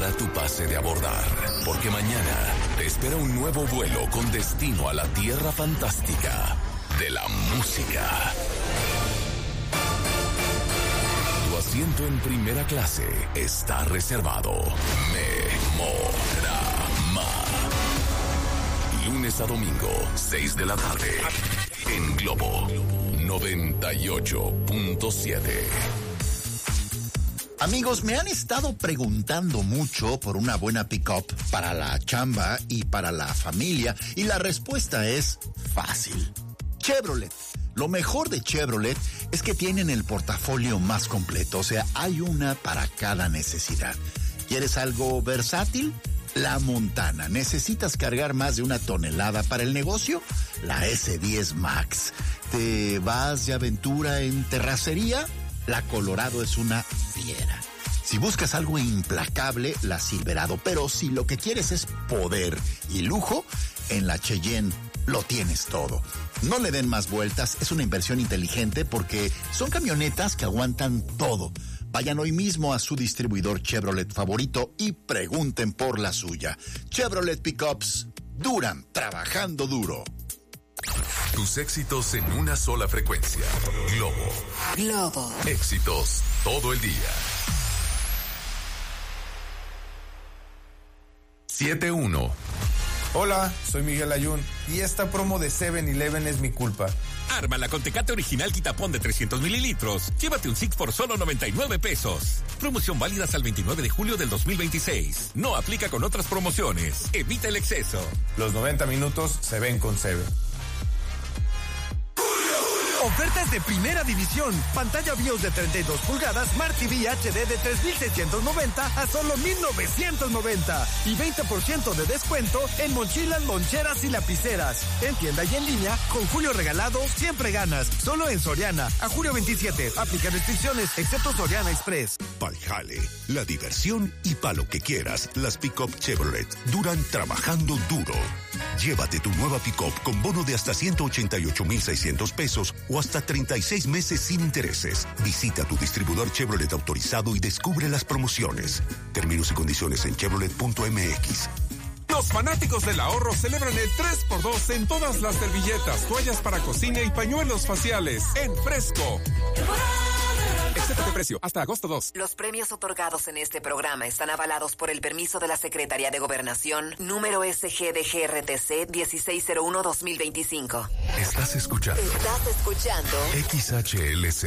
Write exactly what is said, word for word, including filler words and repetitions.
Prepara tu pase de abordar, porque mañana te espera un nuevo vuelo con destino a la tierra fantástica de la música. Tu asiento en primera clase está reservado. Memorama. Lunes a domingo, seis de la tarde, en Globo noventa y ocho punto siete. Amigos, me han estado preguntando mucho por una buena pick-up para la chamba y para la familia, y la respuesta es fácil. Chevrolet. Lo mejor de Chevrolet es que tienen el portafolio más completo, o sea, hay una para cada necesidad. ¿Quieres algo versátil? La Montana. ¿Necesitas cargar más de una tonelada para el negocio? La ese diez Max. ¿Te vas de aventura en terracería? La Colorado es una fiera. Si buscas algo implacable, la Silverado. Pero si lo que quieres es poder y lujo, en la Cheyenne lo tienes todo. No le den más vueltas, es una inversión inteligente porque son camionetas que aguantan todo. Vayan hoy mismo a su distribuidor Chevrolet favorito y pregunten por la suya. Chevrolet Pickups duran trabajando duro. Tus éxitos en una sola frecuencia. Globo. Globo. Éxitos todo el día. siete uno. Hola, soy Miguel Ayun y esta promo de seven eleven es mi culpa. Ármala con Tecate Original Quitapón de trescientos mililitros. Llévate un Six por solo noventa y nueve pesos. Promoción válida hasta el veintinueve de julio del dos mil veintiséis. No aplica con otras promociones. Evita el exceso. Los noventa minutos se ven con Seven. Ofertas de primera división. Pantalla BIOS de treinta y dos pulgadas, Smart T V H D de tres mil seiscientos noventa a solo mil novecientos noventa. Y veinte por ciento de descuento en mochilas, loncheras y lapiceras. En tienda y en línea, con Julio Regalado, siempre ganas. Solo en Soriana. A julio veintisiete. Aplica restricciones, excepto Soriana Express. Pa'l jale, la diversión y pa' lo que quieras, las pick-up Chevrolet duran trabajando duro. Llévate tu nueva pick-up con bono de hasta ciento ochenta y ocho mil seiscientos pesos o hasta treinta y seis meses sin intereses. Visita tu distribuidor Chevrolet autorizado y descubre las promociones. Términos y condiciones en chevrolet punto m x. Los fanáticos del ahorro celebran el tres por dos en todas las servilletas, toallas para cocina y pañuelos faciales en Fresco. Excepto de precio, hasta agosto dos. Los premios otorgados en este programa están avalados por el permiso de la Secretaría de Gobernación, número S G D G R T C dieciséis cero uno dos mil veinticinco. Estás escuchando. Estás escuchando X H L C